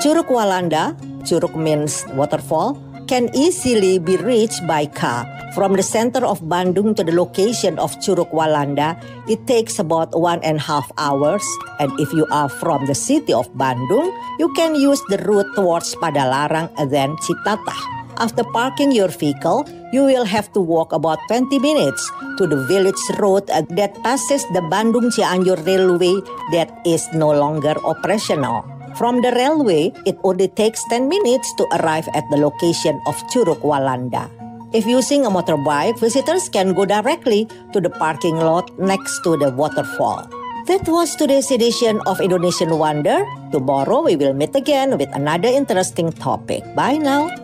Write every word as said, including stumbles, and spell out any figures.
Curug Walanda, Curug means waterfall, can easily be reached by car. From the center of Bandung to the location of Curug Walanda, it takes about one and a half hours. And if you are from the city of Bandung, you can use the route towards Padalarang and then Citatah. After parking your vehicle, you will have to walk about twenty minutes to the village road that passes the Bandung-Cianjur Railway that is no longer operational. From the railway, it only takes ten minutes to arrive at the location of Curug Walanda. If using a motorbike, visitors can go directly to the parking lot next to the waterfall. That was today's edition of Indonesian Wonder. Tomorrow we will meet again with another interesting topic. Bye now.